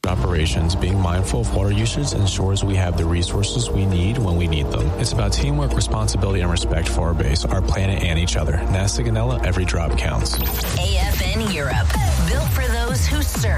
operations, being mindful of water usage ensures we have the resources we need when we need them. It's about teamwork, responsibility, and respect for our base, our planet, and each other. Nesta Ganella, every drop counts. AFN Europe, built for those who serve.